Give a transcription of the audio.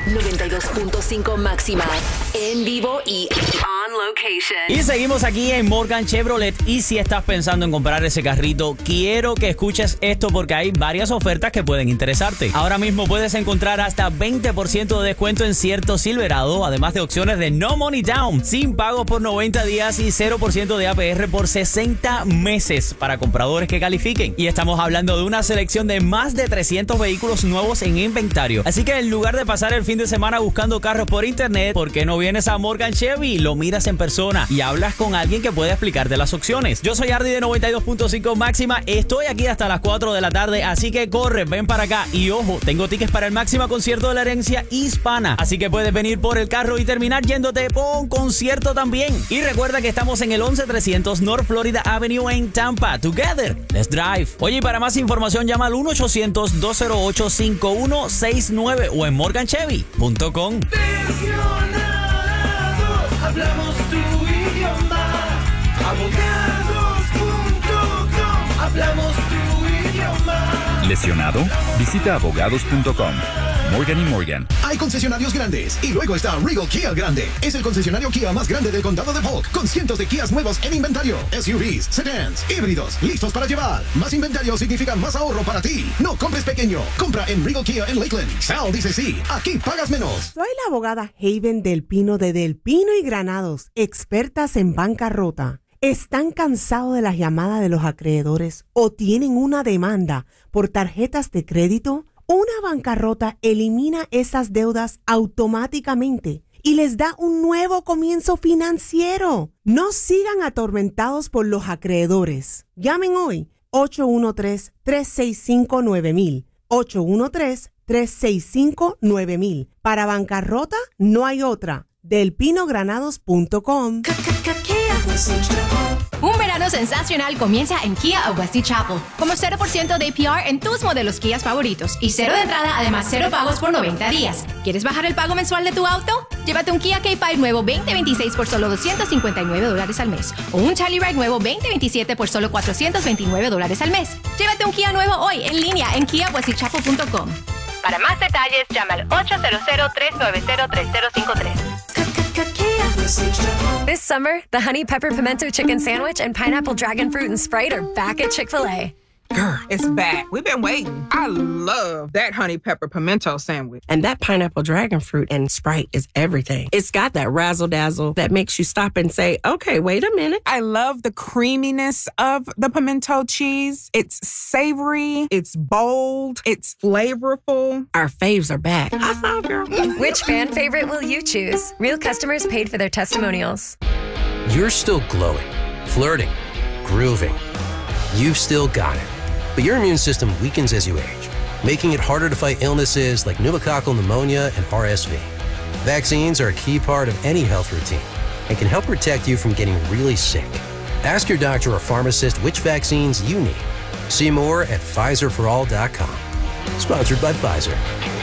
92.5 máxima. En vivo y on location. Y seguimos aquí en Morgan Chevrolet. Y si estás pensando en comprar ese carrito, quiero que escuches esto porque hay varias ofertas que pueden interesarte. Ahora mismo puedes encontrar hasta 20% de descuento en cierto Silverado, además de opciones de no money down, sin pago por 90 días y 0% de APR por 60 meses para compradores que califiquen. Y estamos hablando de una selección de más de 300 vehículos nuevos en inventario. Así que en lugar de pasar el fin de semana buscando carros por internet, ¿por qué no vienes a Morgan Chevy? Lo miras en persona y hablas con alguien que puede explicarte las opciones. Yo soy Ardi de 92.5 máxima. Estoy aquí hasta las 4 de la tarde, así que corre, ven para acá. Y ojo, tengo tickets para el máximo concierto de la herencia hispana. Así que puedes venir por el carro y terminar yéndote por un concierto también. Y recuerda que estamos en el 11300 North Florida Avenue en Tampa. Together, let's drive. Oye, y para más información llama al 1-800-208-5169 o en morganchevy.com. Hablamos tu idioma. Abogados.com. Hablamos tu idioma. ¿Lesionado? Visita abogados.com. Morgan & Morgan. Hay concesionarios grandes y luego está Regal Kia Grande. Es el concesionario Kia más grande del condado de Polk, con cientos de Kias nuevos en inventario. SUVs, sedans, híbridos, listos para llevar. Más inventario significa más ahorro para ti. No compres pequeño. Compra en Regal Kia en Lakeland. Sal dice sí. Aquí pagas menos. Soy la abogada Haven Del Pino de Del Pino y Granados, expertas en bancarrota. ¿Están cansados de las llamadas de los acreedores o tienen una demanda por tarjetas de crédito? Una bancarrota elimina esas deudas automáticamente y les da un nuevo comienzo financiero. No sigan atormentados por los acreedores. Llamen hoy 813-365-9000. 813-365-9000. Para bancarrota no hay otra. delpinogranados.com. Un verano sensacional comienza en Kia of Westy Chapel. Como 0% de APR en tus modelos Kia favoritos y 0 de entrada, además 0 pagos por 90 días. ¿Quieres bajar el pago mensual de tu auto? Llévate un Kia K5 nuevo 2026 por solo $259 al mes o un Telluride nuevo 2027 por solo $429 al mes. Llévate un Kia nuevo hoy en línea en kiawestychapel.com. Para más detalles, llama al 800-390-3053. This summer, the Honey Pepper Pimento Chicken Sandwich and Pineapple Dragon Fruit and Sprite are back at Chick-fil-A. Girl, it's back. We've been waiting. I love that Honey Pepper Pimento Sandwich. And that Pineapple Dragon Fruit and Sprite is everything. It's got that razzle-dazzle that makes you stop and say, okay, wait a minute. I love the creaminess of the pimento cheese. It's savory, it's bold, it's flavorful. Our faves are back. I found, girl. Which fan favorite will you choose? Real customers paid for their testimonials. You're still glowing, flirting, grooving. You've still got it. But your immune system weakens as you age, making it harder to fight illnesses like pneumococcal pneumonia and RSV. Vaccines are a key part of any health routine and can help protect you from getting really sick. Ask your doctor or pharmacist which vaccines you need. See more at PfizerForAll.com. Sponsored by Pfizer.